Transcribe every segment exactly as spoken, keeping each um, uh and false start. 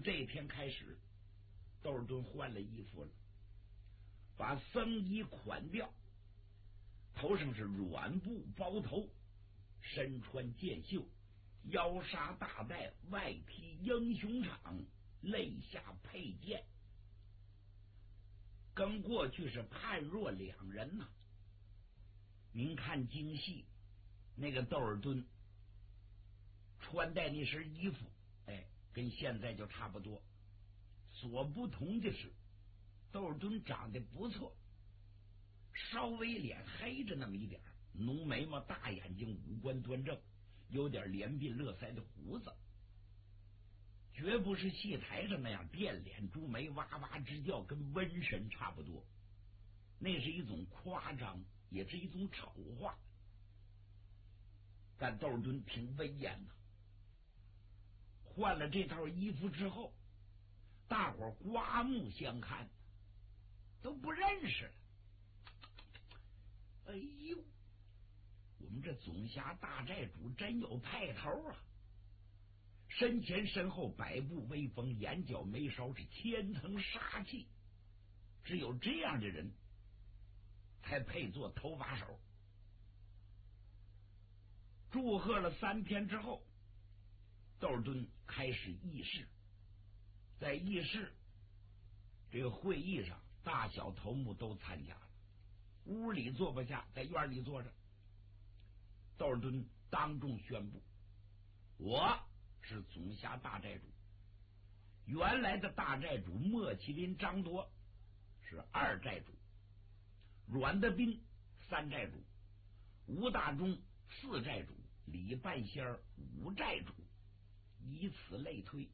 这一天开始，窦尔敦换了衣服了，把僧衣款掉，头上是软布包头，身穿剑袖，腰杀大带，外披英雄氅，肋下佩剑，跟过去是判若两人呐、啊。您看京戏，那个窦尔敦穿戴那身衣服，哎，跟现在就差不多。所不同的是，窦尔敦长得不错，稍微脸黑着那么一点，浓眉毛，大眼睛，五官端正，有点连鬓络腮的胡子，绝不是戏台上那样变脸朱眉，哇哇直叫，跟瘟神差不多。那是一种夸张，也是一种丑化。但窦尔敦挺威严呐。换了这套衣服之后，大伙刮目相看，都不认识了。哎呦，我们这总辖大寨主真有派头啊！身前身后百步威风，眼角眉梢是千层杀气，只有这样的人才配做头把手。祝贺了三天之后，窦尔敦开始议事。在议事这个会议上，大小头目都参加了，屋里坐不下，在院里坐着。窦尔敦当众宣布，我是总辖大寨主，原来的大寨主莫麒麟张铎是二寨主，阮德斌三寨主，吴大忠四寨主，李半仙儿五寨主，以此类推。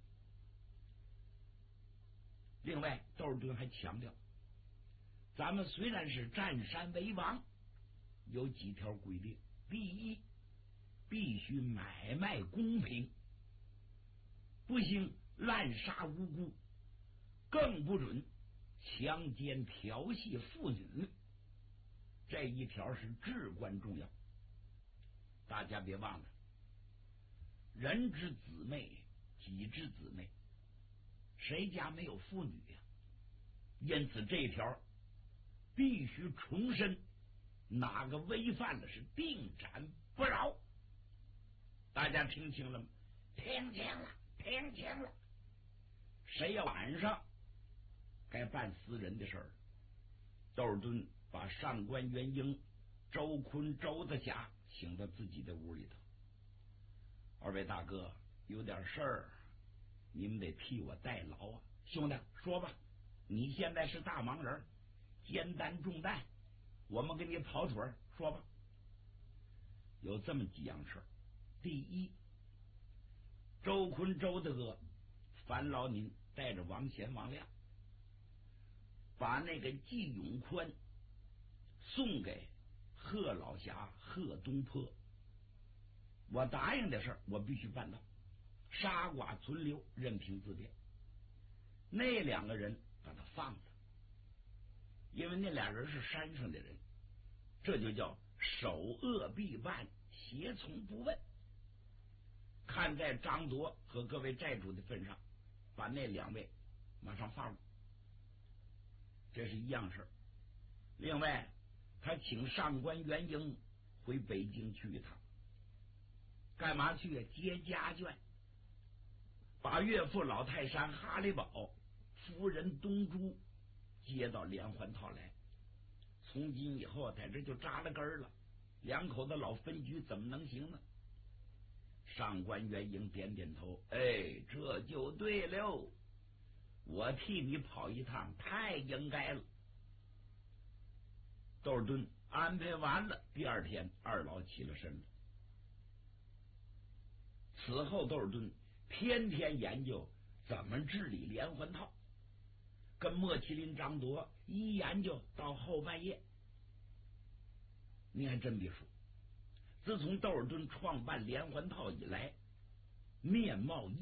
另外，窦尔敦还强调，咱们虽然是占山为王，有几条规定：第一，必须买卖公平，不行滥杀无辜，更不准强奸调戏妇女，这一条是至关重要。大家别忘了，人之姊妹，己之姊妹，谁家没有妇女呀、啊？因此这一条必须重申，哪个违反了是定斩不饶。大家听清了吗？听清了，听清了。谁要晚上该办私人的事儿，窦尔敦把上官元英、周坤、周子霞请到自己的屋里头。二位大哥，有点事儿，你们得替我代劳啊！兄弟，说吧，你现在是大忙人，肩担重担，我们给你跑腿儿，说吧。有这么几样事儿。第一，周坤周大哥烦劳您带着王贤王亮，把那个季永宽送给贺老侠贺东坡。我答应的事儿，我必须办到，杀剐存留，任凭自便。那两个人把他放了，因为那俩人是山上的人，这就叫守恶必办，胁从不问。看在张铎和各位寨主的份上，把那两位马上放了，这是一样事。另外，他请上官元英回北京去一趟，干嘛去啊？接家眷，把岳父老泰山哈里堡、夫人东珠接到连环套来。从今以后在这就扎了根了，两口子老分居怎么能行呢？上官元英点点头，哎，这就对了，我替你跑一趟太应该了。窦尔敦安排完了，第二天二老起了身了。此后窦尔敦天天研究怎么治理连环套，跟莫麒麟张铎一研究到后半夜。你还真别说，自从窦尔敦创办连环套以来，面貌